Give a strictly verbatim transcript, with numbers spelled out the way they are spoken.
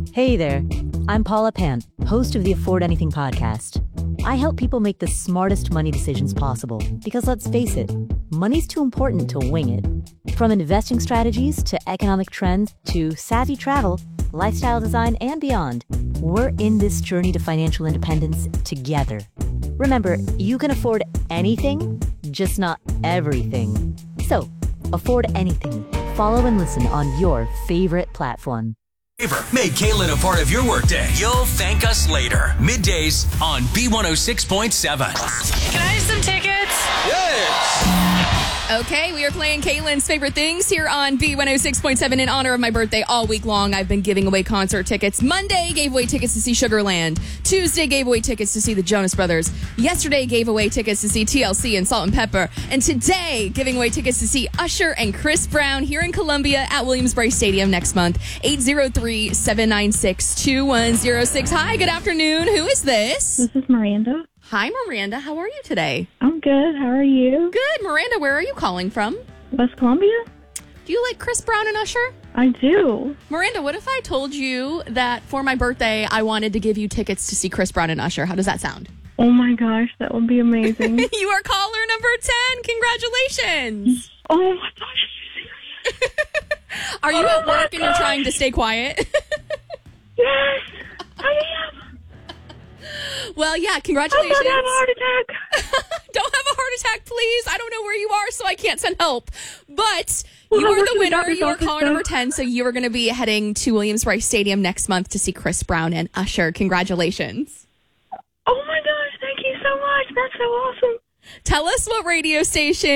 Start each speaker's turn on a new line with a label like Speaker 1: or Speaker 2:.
Speaker 1: Hey there, I'm Paula Pant, host of the Afford Anything podcast. I help people make the smartest money decisions possible because let's face it, money's too important to wing it. From investing strategies to economic trends to savvy travel, lifestyle design, and beyond, we're in this journey to financial independence together. Remember, you can afford anything, just not everything. So, afford anything. Follow and listen on your favorite platform.
Speaker 2: Make Kaylin a part of your workday. You'll thank us later. Middays on B one oh six point seven.
Speaker 3: Can I have some tickets?
Speaker 2: Yes!
Speaker 3: Okay, we are playing Kaylin's Favorite Things here on B one oh six point seven in honor of my birthday all week long. I've been giving away concert tickets. Monday, gave away tickets to see Sugarland. Tuesday, gave away tickets to see the Jonas Brothers. Yesterday, gave away tickets to see T L C and Salt and Pepper. And today, giving away tickets to see Usher and Chris Brown here in Columbia at Williams-Brice Stadium next month. eight zero three, seven nine six, two one zero six. Hi, good afternoon. Who is this?
Speaker 4: This is Miranda.
Speaker 3: Hi, Miranda. How are you today?
Speaker 4: I'm good. How are you?
Speaker 3: Good. Miranda, where are you calling from?
Speaker 4: West Columbia?
Speaker 3: Do you like Chris Brown and Usher?
Speaker 4: I do.
Speaker 3: Miranda, what if I told you that for my birthday, I wanted to give you tickets to see Chris Brown and Usher? How does that sound?
Speaker 4: Oh my gosh, that would be amazing.
Speaker 3: You are caller number ten. Congratulations.
Speaker 4: Oh my gosh, are you serious?
Speaker 3: Are you
Speaker 4: Oh
Speaker 3: at
Speaker 4: my
Speaker 3: work and you're
Speaker 4: gosh.
Speaker 3: trying to stay quiet?
Speaker 4: Yes, I am.
Speaker 3: Well, yeah,
Speaker 4: I'm
Speaker 3: congratulations.
Speaker 4: going to have a heart attack.
Speaker 3: Don't have a heart attack, please. I don't know where you are, so I can't send help. But
Speaker 4: Well,
Speaker 3: you
Speaker 4: I
Speaker 3: are
Speaker 4: work
Speaker 3: the
Speaker 4: in the
Speaker 3: winner.
Speaker 4: doctor's
Speaker 3: You are
Speaker 4: office,
Speaker 3: caller
Speaker 4: though.
Speaker 3: number ten, so you are going to be heading to Williams-Brice Stadium next month to see Chris Brown and Usher. Congratulations.
Speaker 4: Oh my gosh, thank you so much. That's so awesome.
Speaker 3: Tell us what radio station